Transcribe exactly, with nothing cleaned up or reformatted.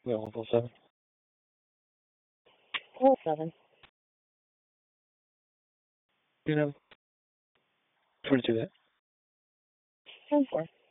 Yeah, one four seven. Four seven. You know, twenty-two there. Ten four.